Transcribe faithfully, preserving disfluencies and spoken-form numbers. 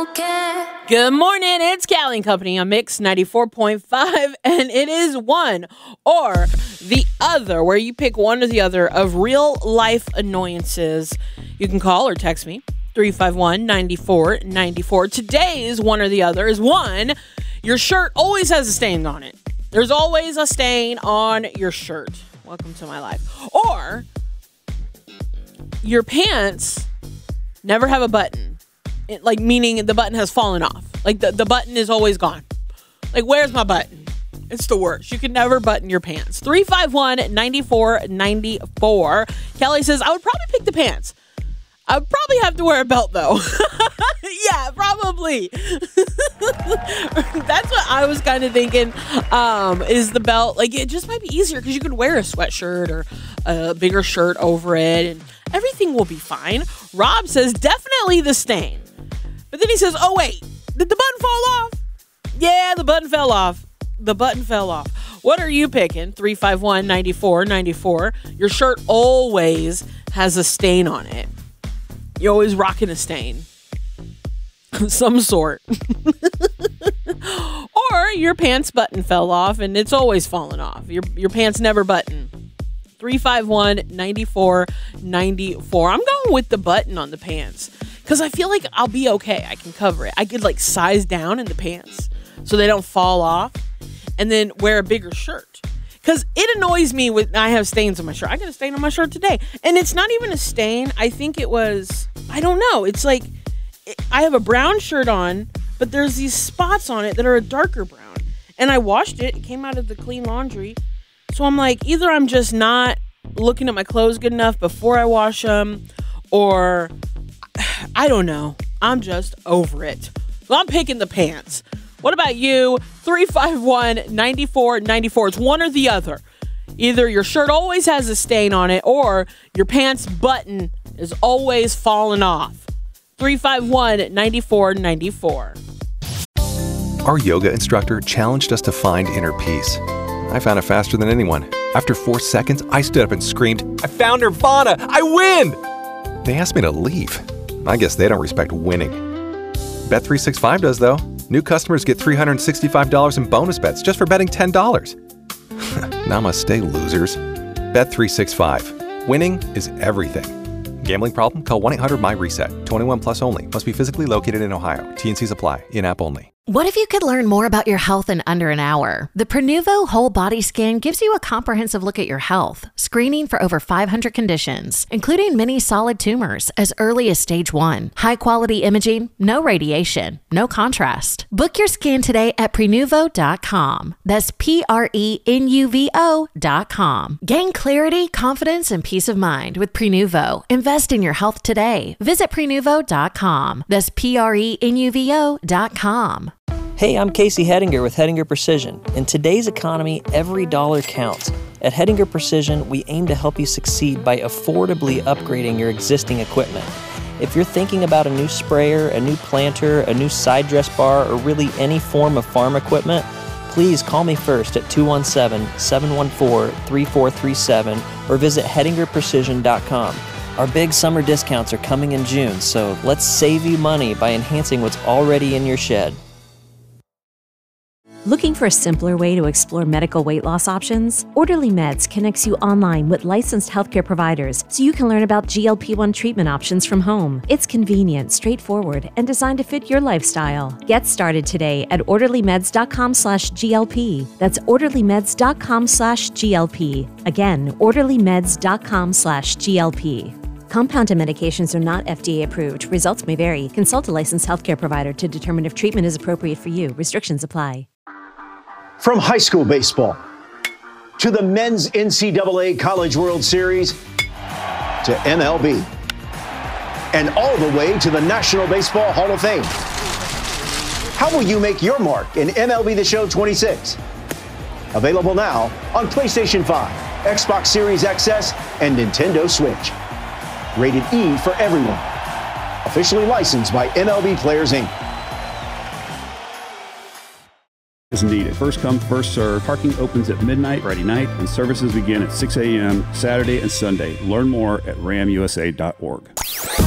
don't care. Good morning, it's Callie and Company on Mix ninety-four point five, and it is one or the other, where you pick one or the other of real life annoyances. You can call or text me, three five one, nine four nine four. Today's one or the other is one, your shirt always has a stain on it. There's always a stain on your shirt. Welcome to my life. Or your pants never have a button. It, like, meaning the button has fallen off. Like, the, the button is always gone. Like, where's my button? It's the worst. You can never button your pants. three five one, nine four nine four. Kelly says, I would probably pick the pants. I would probably have to wear a belt, though. Yeah, probably. That's what I was kind of thinking, um, is the belt. Like, it just might be easier because you could wear a sweatshirt or a bigger shirt over it, and everything will be fine. Rob says, definitely the stain. But then he says, oh, wait, did the button fall off? Yeah, the button fell off. The button fell off. What are you picking? three five one, nine four nine four. Your shirt always has a stain on it. You're always rocking a stain. Some sort. Or your pants button fell off and it's always falling off. Your, your pants never button. three five one, nine four nine four. I'm going with the button on the pants because I feel like I'll be okay. I can cover it. I could like size down in the pants so they don't fall off and then wear a bigger shirt. Because it annoys me when I have stains on my shirt. I got a stain on my shirt today. And it's not even a stain. I think it was, I don't know. It's like, it, I have a brown shirt on, but there's these spots on it that are a darker brown. And I washed it. It came out of the clean laundry. So I'm like, either I'm just not looking at my clothes good enough before I wash them, or I don't know. I'm just over it. So I'm picking the pants. What about you? three five one, nine four nine four. It's one or the other. Either your shirt always has a stain on it or your pants button is always falling off. three five one, nine four nine four. Our yoga instructor challenged us to find inner peace. I found it faster than anyone. After four seconds, I stood up and screamed, I found Nirvana! I win! They asked me to leave. I guess they don't respect winning. Bet three sixty-five does, though. New customers get three hundred sixty-five dollars in bonus bets just for betting ten dollars. Namaste, losers. Bet three sixty-five. Winning is everything. Gambling problem? Call one eight hundred my reset. twenty-one plus only. Must be physically located in Ohio. T and Cs apply. In-app only. What if you could learn more about your health in under an hour? The Prenuvo Whole Body Scan gives you a comprehensive look at your health, screening for over five hundred conditions, including many solid tumors as early as stage one. High-quality imaging, no radiation, no contrast. Book your scan today at Prenuvo dot com. That's P R E N U V O dot com. Gain clarity, confidence, and peace of mind with Prenuvo. Invest in your health today. Visit Prenuvo dot com. That's P R E N U V O dot com. Hey, I'm Casey Hettinger with Hettinger Precision. In today's economy, every dollar counts. At Hettinger Precision, we aim to help you succeed by affordably upgrading your existing equipment. If you're thinking about a new sprayer, a new planter, a new side dress bar, or really any form of farm equipment, please call me first at two one seven, seven one four, three four three seven or visit Hettinger Precision dot com. Our big summer discounts are coming in June, so let's save you money by enhancing what's already in your shed. Looking for a simpler way to explore medical weight loss options? Orderly Meds connects you online with licensed healthcare providers so you can learn about G L P one treatment options from home. It's convenient, straightforward, and designed to fit your lifestyle. Get started today at orderly meds dot com slash G L P. That's orderly meds dot com slash G L P. Again, orderly meds dot com slash G L P. Compounded medications are not F D A approved. Results may vary. Consult a licensed healthcare provider to determine if treatment is appropriate for you. Restrictions apply. From high school baseball to the men's N C double A College World Series to M L B and all the way to the National Baseball Hall of Fame. How will you make your mark in M L B The Show twenty-six? Available now on PlayStation five, Xbox Series X S, and Nintendo Switch. Rated E for everyone. Officially licensed by M L B Players, Incorporated. Is needed. First come, first serve. Parking opens at midnight Friday night, and services begin at six a.m. Saturday and Sunday. Learn more at ram u s a dot org.